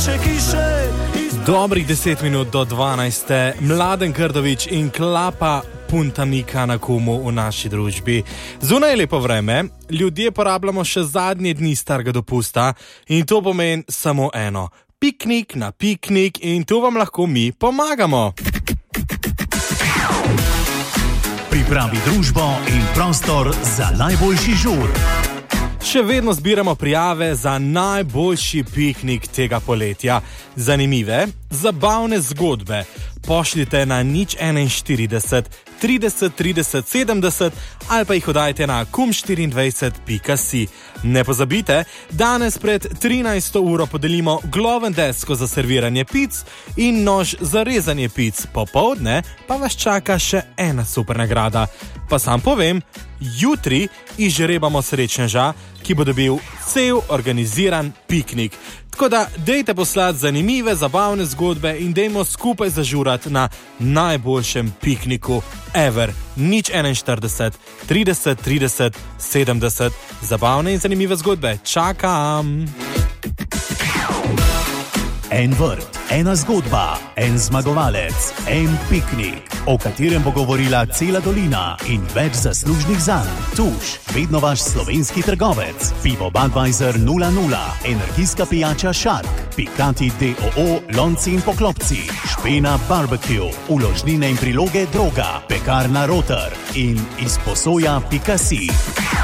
Dobrih 10 minut do 12. Mladen Krdovič in Klapa Puntanika na Kumu v naši družbi. Zunaj je lepo vreme, ljudje porabljamo še zadnje dni starega dopusta in to pomeni samo eno. Piknik na piknik in tu vam lahko mi pomagamo. Pripravi družbo in prostor za najboljši žur. Še vedno zbiramo prijave za najboljši piknik tega poletja. Zanimive, zabavne zgodbe pošljite na 041 30 30 70 ali pa jih oddajte na kum24.si. Ne pozabite, danes pred 13. uro podelimo gloven desko za serviranje pic in nož za rezanje pic. Popoldne pa vas čaka še ena super nagrada. Pa sam povem, jutri izžrebamo srečneža, ki bo dobil cel organiziran piknik. Tako da dejte poslati zanimive, zabavne zgodbe in dejmo skupaj zažurati na najboljšem pikniku ever. 041 30 30 70. Zabavne in zanimive zgodbe. Čakam! En vrt, ena zgodba, en zmagovalec, en piknik, o katerem bo govorila cela dolina in več zaslužnih zanj. Tuš, vedno vaš slovenski trgovec. Pivo Budweiser 0,0, energijska pijača Shark, Pikati DOO, lonci in poklopci, Špena Barbecue, uložnine in priloge Droga, pekarna Roter in izposoja.si.